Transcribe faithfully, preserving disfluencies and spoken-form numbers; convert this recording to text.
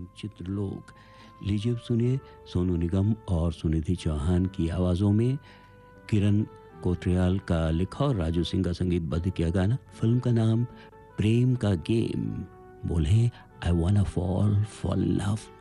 चित्रलोक। लीजिए अब सुनिए सोनू निगम और सुनिधि चौहान की आवाज़ों में किरण कोतरियाल का लिखा और राजू सिंह का संगीतबद्ध किया गाना। फिल्म का नाम प्रेम का गेम। बोले आई वाना फॉल फॉल लव